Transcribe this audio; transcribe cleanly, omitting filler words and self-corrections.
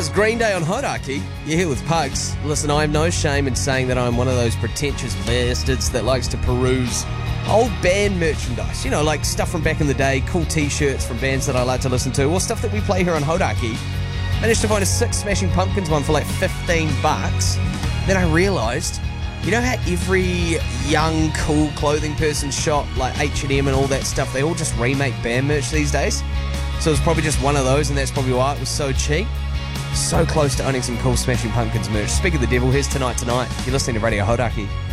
It's Green Day on Hodaki. You're here with Pugs. Listen, I have no shame in saying that I'm one of those pretentious bastards that likes to peruse old band merchandise. You know, like stuff from back in the day, cool t-shirts from bands that I like to listen to, or stuff that we play here on Hodaki. Managed to find a 6 Smashing Pumpkins one for like $15. Then I realised, you know how every young, cool clothing person shop, like H&M and all that stuff, they all just remake band merch these days? So it was probably just one of those, and that's probably why it was so cheap. So close to owning some cool Smashing Pumpkins merch. Speak of the devil, here's Tonight Tonight. You're listening to Radio Hodaki.